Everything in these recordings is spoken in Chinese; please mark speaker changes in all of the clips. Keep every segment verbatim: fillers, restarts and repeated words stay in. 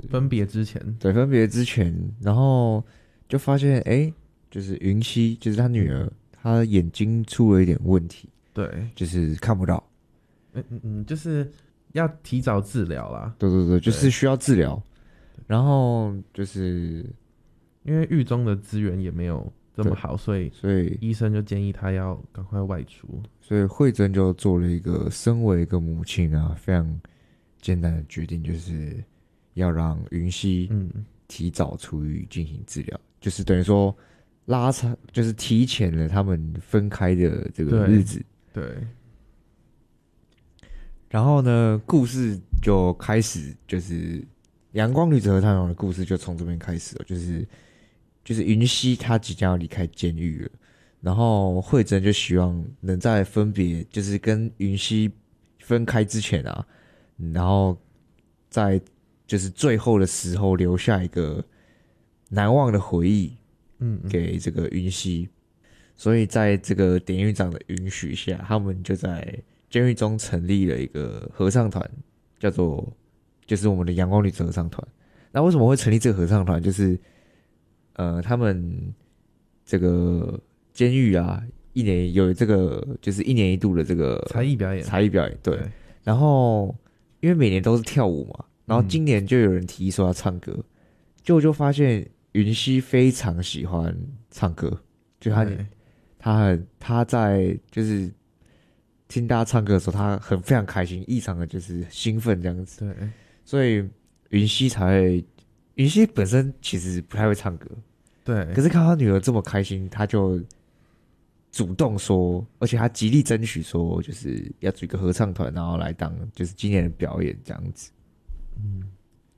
Speaker 1: 分别之前，
Speaker 2: 对，分别之前，然后就发现，哎、欸，就是云溪，就是他女儿，她眼睛出了一点问题，
Speaker 1: 对，
Speaker 2: 就是看不到，
Speaker 1: 嗯嗯嗯，就是要提早治疗啦，
Speaker 2: 对对对，就是需要治疗，然后就是
Speaker 1: 因为狱中的资源也没有这么好，所以
Speaker 2: 所以
Speaker 1: 医生就建议他要赶快外出，
Speaker 2: 所以慧珍就做了一个身为一个母亲啊非常艰难的决定，就是要让云溪
Speaker 1: 嗯
Speaker 2: 提早出狱进行治疗，就是等于说拉长，就是提前了他们分开的这个日子。
Speaker 1: 对。对，
Speaker 2: 然后呢，故事就开始，就是阳光女子合唱团的故事就从这边开始了，就是就是云溪她即将要离开监狱了，然后慧珍就希望能在分别，就是跟云溪分开之前啊，然后在就是最后的时候留下一个难忘的回忆，嗯，给这个云溪。所以在这个典狱长的允许下，他们就在监狱中成立了一个合唱团，叫做就是我们的阳光女子合唱团。那为什么会成立这个合唱团？就是呃，他们这个监狱啊，一年有这个就是一年一度的这个
Speaker 1: 才艺表演，
Speaker 2: 才艺表演对。对然后因为每年都是跳舞嘛，然后今年就有人提议说要唱歌，结果就发现云溪非常喜欢唱歌，就他。他很他在就是听大家唱歌的时候，他很非常开心，异常的就是兴奋这样子。
Speaker 1: 对，
Speaker 2: 所以云溪才会，云溪本身其实不太会唱歌，
Speaker 1: 对。
Speaker 2: 可是看他女儿这么开心，他就主动说，而且他极力争取说，就是要组一个合唱团，然后来当就是今年的表演这样子。
Speaker 1: 嗯。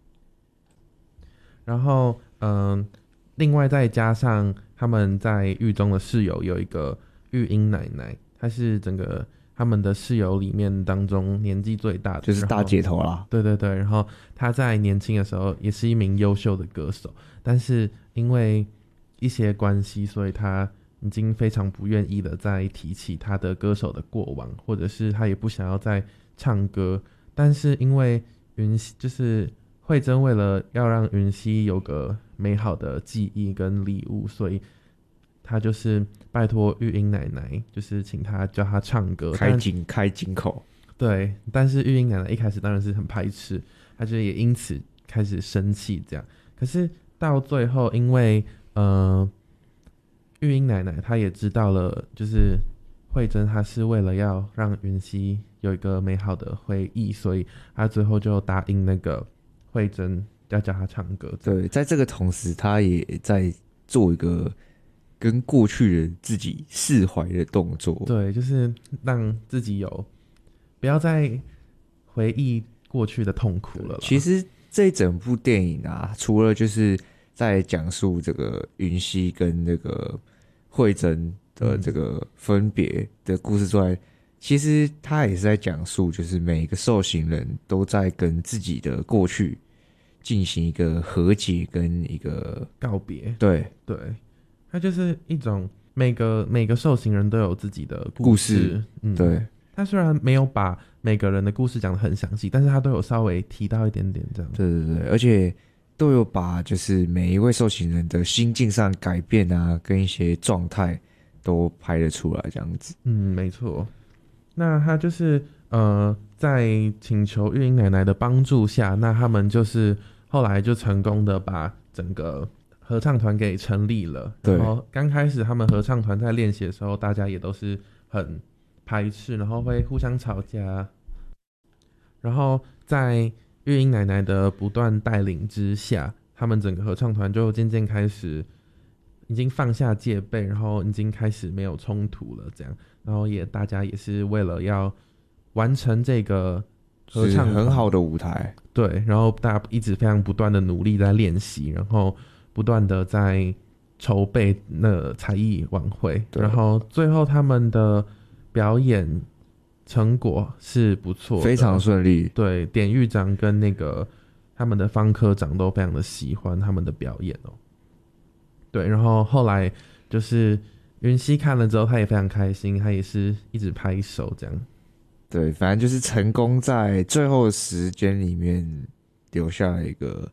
Speaker 1: 然后嗯、呃，另外再加上。他们在狱中的室友有一个玉英奶奶，她是整个他们的室友里面当中年纪最大的，
Speaker 2: 就是大姐头啦。
Speaker 1: 对对对，然后她在年轻的时候也是一名优秀的歌手，但是因为一些关系，所以她已经非常不愿意的再提起她的歌手的过往，或者是她也不想要再唱歌。但是因为云溪就是慧珍为了要让云溪有个美好的记忆跟礼物，所以他就是拜托玉英奶奶，就是请他教他唱歌，
Speaker 2: 开金开金口。
Speaker 1: 对，但是玉英奶奶一开始当然是很排斥，他就也因此开始生气这样。可是到最后，因为呃，玉英奶奶她也知道了，就是慧珍她是为了要让云溪有一个美好的回忆，所以她最后就答应那个慧珍。要教他唱歌，
Speaker 2: 对，在这个同时，他也在做一个跟过去的自己释怀的动作。
Speaker 1: 对，就是让自己有不要再回忆过去的痛苦了啦。
Speaker 2: 其实这一整部电影啊，除了就是在讲述这个云溪跟那个慧珍的这个分别的故事之外，嗯、其实他也是在讲述，就是每一个受刑人都在跟自己的过去。进行一个和解跟一个
Speaker 1: 告别，
Speaker 2: 对
Speaker 1: 对，它就是一种每个每个受刑人都有自己的故事，
Speaker 2: 故事嗯，对。
Speaker 1: 他虽然没有把每个人的故事讲得很详细，但是他都有稍微提到一点点这样。
Speaker 2: 对对对，而且都有把就是每一位受刑人的心境上改变啊，跟一些状态都拍得出来这样子。
Speaker 1: 嗯，没错。那他就是呃，在请求玉英奶奶的帮助下，那他们就是后来就成功的把整个合唱团给成立了。
Speaker 2: 对。
Speaker 1: 然后刚开始他们合唱团在练习的时候，大家也都是很排斥，然后会互相吵架。然后在玉英奶奶的不断带领之下，他们整个合唱团就渐渐开始已经放下戒备，然后已经开始没有冲突了这样。然后也大家也是为了要完成这个合唱团
Speaker 2: 很好的舞台，
Speaker 1: 对，然后大家一直非常不断的努力在练习，然后不断的在筹备那才艺晚会，然后最后他们的表演成果是不错的，
Speaker 2: 非常顺利。
Speaker 1: 对，典狱长跟那个他们的方科长都非常的喜欢他们的表演哦。对，然后后来就是云溪看了之后，他也非常开心，他也是一直拍手这样。
Speaker 2: 对，反正就是成功在最后的时间里面留下了一个